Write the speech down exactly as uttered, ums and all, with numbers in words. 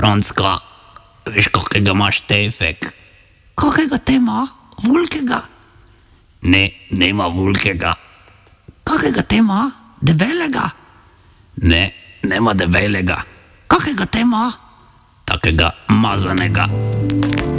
Franska, veš, kakega imaš tefek? Kakega te ima? Vulkega? Ne, nema vulkega. Kakega te ima? Debelega? Ne, nema debelega. Kakega te ima? Takega mazanega.